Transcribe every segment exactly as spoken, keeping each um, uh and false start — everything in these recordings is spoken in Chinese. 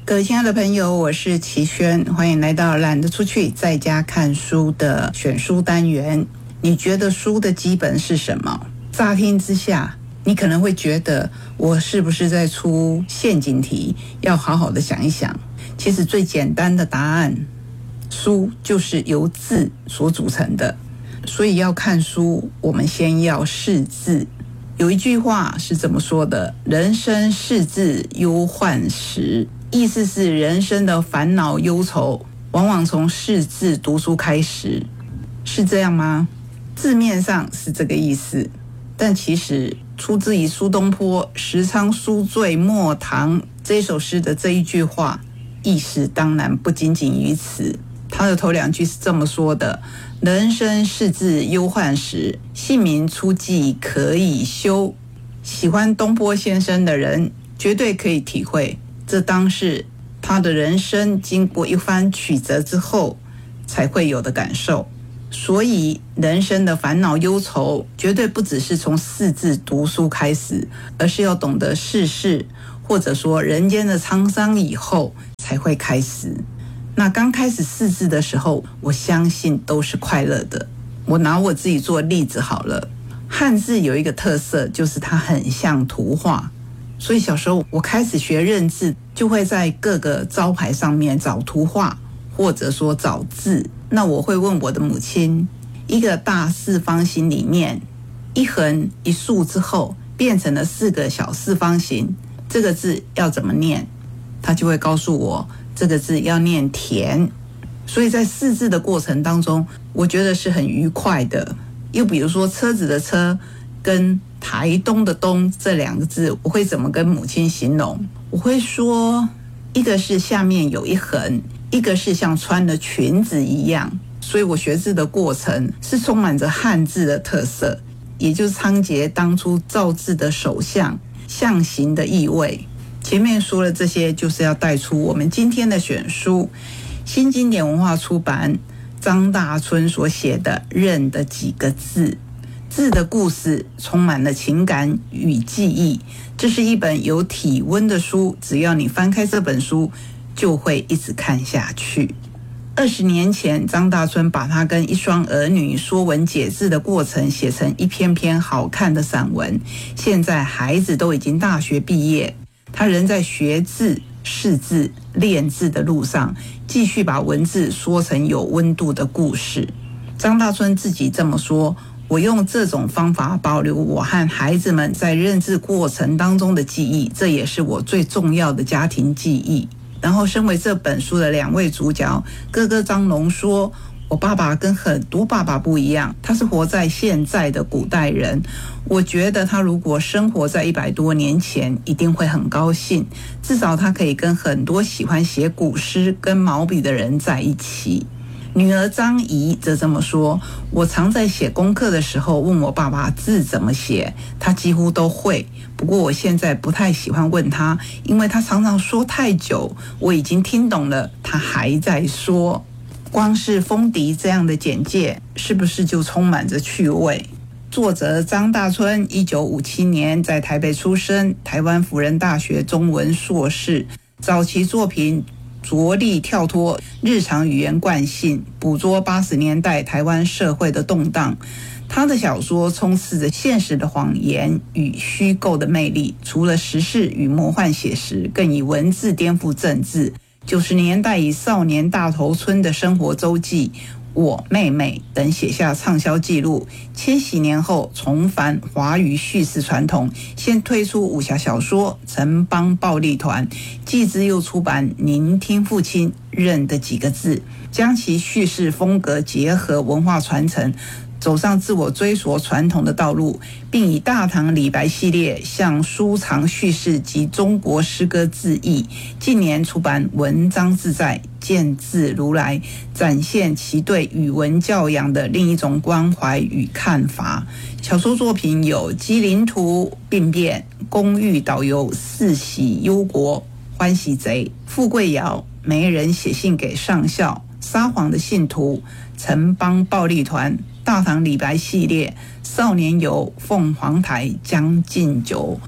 各位亲爱的朋友，我是齐轩，欢迎来到懒得出去在家看书的选书单元。你觉得书的基本是什么？乍听之下，你可能会觉得我是不是在出陷阱题，要好好的想一想。其实最简单的答案，书就是由字所组成的，所以要看书，我们先要识字。有一句话是这么说的：人生识字忧患时，意思是人生的烦恼忧愁往往从识字读书开始。是这样吗？字面上是这个意思，但其实出自于苏东坡《十仓书罪莫堂》这首诗的这一句话，意思当然不仅仅于此。他的头两句是这么说的：人生识字忧患时，姓名出记可以修。喜欢东坡先生的人绝对可以体会，这当是他的人生经过一番曲折之后才会有的感受。所以人生的烦恼忧愁绝对不只是从识字读书开始，而是要懂得世事，或者说人间的沧桑以后才会开始。那刚开始识字的时候，我相信都是快乐的。我拿我自己做例子好了。汉字有一个特色，就是它很像图画，所以小时候我开始学认字，就会在各个招牌上面找图画，或者说找字。那我会问我的母亲，一个大四方形里面，一横一竖之后变成了四个小四方形，这个字要怎么念？她就会告诉我，这个字要念田。所以在识字的过程当中，我觉得是很愉快的。又比如说车子的车跟台东的东这两个字，我会怎么跟母亲形容？我会说，一个是下面有一横，一个是像穿了裙子一样。所以我学字的过程是充满着汉字的特色，也就是仓颉当初造字的手相象形的意味。前面说了这些，就是要带出我们今天的选书，新经典文化出版张大春所写的《认》的几个字。字的故事充满了情感与记忆，这是一本有体温的书，只要你翻开这本书，就会一直看下去。二十年前，张大春把他跟一双儿女说文解字的过程写成一篇篇好看的散文。现在孩子都已经大学毕业，他仍在学字、识字、练字的路上，继续把文字说成有温度的故事。张大春自己这么说：我用这种方法保留我和孩子们在认字过程当中的记忆，这也是我最重要的家庭记忆。然后身为这本书的两位主角，哥哥张龙说，我爸爸跟很多爸爸不一样，他是活在现在的古代人。我觉得他如果生活在一百多年前，一定会很高兴，至少他可以跟很多喜欢写古诗跟毛笔的人在一起。女儿张怡则这么说，我常在写功课的时候问我爸爸字怎么写，他几乎都会，不过我现在不太喜欢问他，因为他常常说太久，我已经听懂了，他还在说。光是封迪这样的简介，是不是就充满着趣味？作者张大春一九五七年在台北出生，台湾辅仁大学中文硕士。早期作品着力跳脱日常语言惯性，捕捉八十年代台湾社会的动荡。他的小说充斥着现实的谎言与虚构的魅力，除了时事与魔幻写实，更以文字颠覆政治。九十年代以少年大头村的生活周记、我妹妹等写下畅销纪录。千禧年后重返华语叙事传统，先推出武侠小说《城邦暴力团》，继之又出版《您听父亲认的几个字》，将其叙事风格结合文化传承，走上自我追索传统的道路，并以大唐李白系列向书藏叙事及中国诗歌致意。近年出版文章自在，见字如来，展现其对语文教养的另一种关怀与看法。小说作品有《鸡灵图》、病变、公寓导游、四喜忧国、欢喜贼、富贵窑、没人写信给上校、撒谎的信徒、城邦暴力团、大唐李白系列、少年游、凤凰台、将进酒。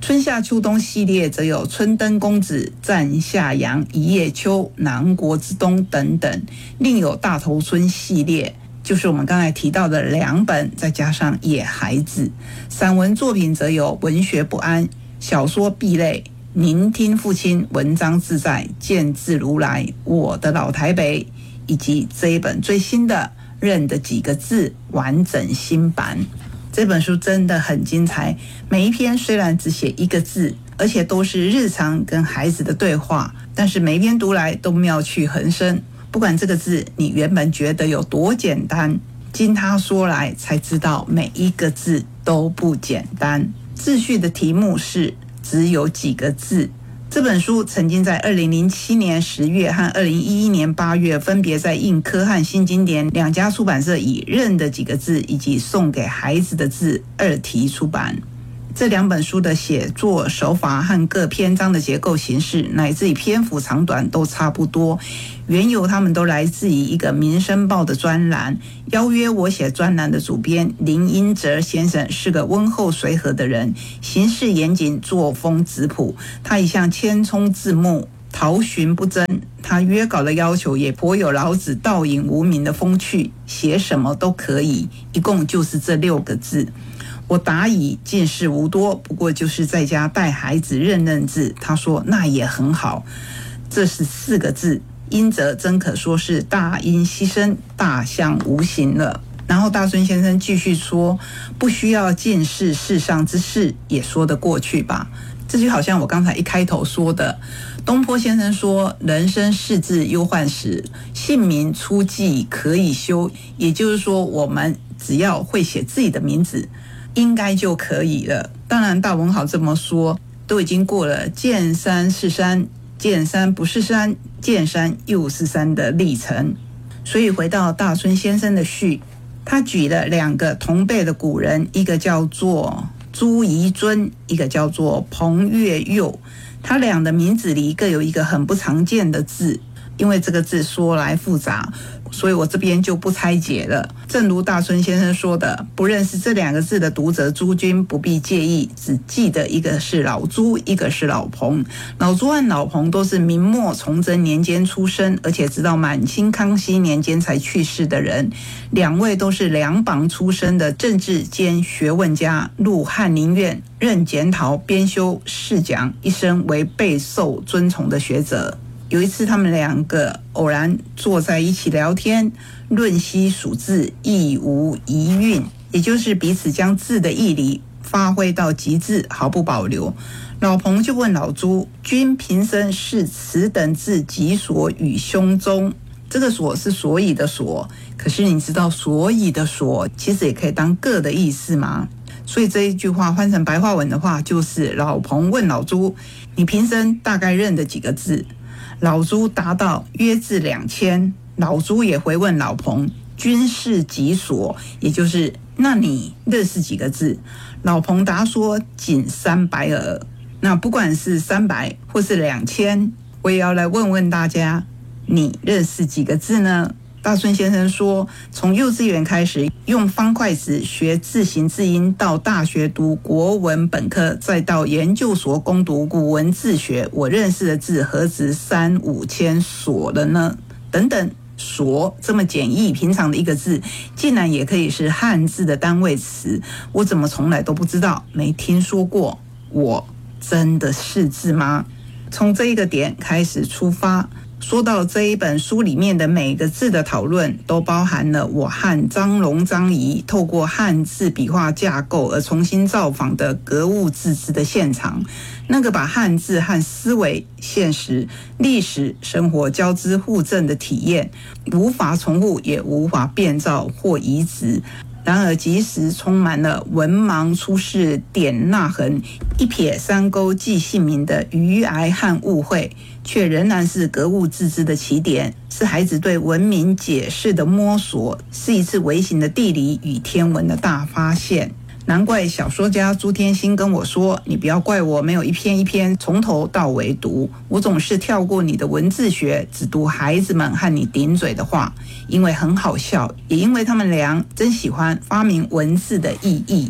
春夏秋冬系列则有春登公子、战夏阳、一叶秋、南国之冬等等，另有大头春系列，就是我们刚才提到的两本，再加上野孩子。散文作品则有文学不安、小说壁垒、聆听父亲、文章自在、见字如来、我的老台北，以及这一本最新的认的几个字完整新版。这本书真的很精彩，每一篇虽然只写一个字，而且都是日常跟孩子的对话，但是每一篇读来都妙趣横生。不管这个字你原本觉得有多简单，经他说来才知道每一个字都不简单。自序的题目是只有几个字。这本书曾经在二零零七年十月和二零一一年八月分别在印科和新经典两家出版社以认的几个字以及送给孩子的字二题出版。这两本书的写作手法和各篇章的结构形式乃至于篇幅长短都差不多，缘由他们都来自于一个民生报的专栏。邀约我写专栏的主编林英哲先生是个温厚随和的人，行事严谨，作风质朴。他一向谦冲自牧，陶寻不争。他约稿的要求也颇有老子道隐无名的风趣，写什么都可以，一共就是这六个字。我答以近事无多，不过就是在家带孩子认认字。他说那也很好。这是四个字，英则真可说是大音希声，大象无形了。然后大孙先生继续说，不需要尽是世上之事，也说得过去吧。这就好像我刚才一开头说的，东坡先生说人生世至忧患时，姓名出记可以修，也就是说我们只要会写自己的名字应该就可以了。当然大文豪这么说都已经过了见山是山，见山不是山，见山又是山的历程。所以回到大孙先生的序，他举了两个同辈的古人，一个叫做朱彝尊，一个叫做彭越佑。他俩的名字里各有一个很不常见的字，因为这个字说来复杂，所以我这边就不拆解了。正如大孙先生说的，不认识这两个字的读者诸君不必介意，只记得一个是老朱，一个是老彭。老朱和老彭都是明末崇祯年间出生，而且直到满清康熙年间才去世的人。两位都是两榜出身的政治兼学问家，入翰林院，任检讨、编修、试讲，一生为备受尊崇的学者。有一次他们两个偶然坐在一起聊天，论析数字，亦无遗韵，也就是彼此将字的义理发挥到极致，毫不保留。老彭就问老朱，君平生视此等字几所于胸中？这个所是所以的所，可是你知道所以的所其实也可以当个的意思吗？所以这一句话换成白话文的话，就是老彭问老朱，你平生大概认得几个字？老朱答道约至两千。老朱也回问老彭，君是几所？也就是那你认识几个字？老彭答说仅三百耳。那不管是三百或是两千，我也要来问问大家，你认识几个字呢？大孙先生说，从幼稚园开始用方块字学字形字音，到大学读国文本科，再到研究所攻读古文字学，我认识的字何止三五千所了呢？等等，所这么简易平常的一个字，竟然也可以是汉字的单位词，我怎么从来都不知道，没听说过？我真的识字吗？从这一个点开始出发，说到这一本书里面的每个字的讨论，都包含了我和张龙、张仪透过汉字笔画架构而重新造访的格物致知的现场，那个把汉字和思维、现实、历史、生活交织互证的体验，无法重复，也无法变造或移植。然而即使充满了文盲出世点捺痕，一撇三勾记姓名的余癌和误会，却仍然是格物致知的起点，是孩子对文明解释的摸索，是一次微型的地理与天文的大发现。难怪小说家朱天心跟我说，你不要怪我没有一篇一篇从头到尾读，我总是跳过你的文字学，只读孩子们和你顶嘴的话，因为很好笑，也因为他们俩真喜欢发明文字的意义。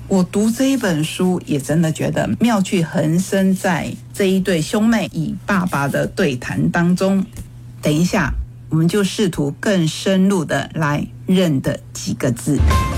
我读这一本书也真的觉得妙趣横生在这一对兄妹与爸爸的对谈当中。等一下我们就试图更深入的来认的几个字。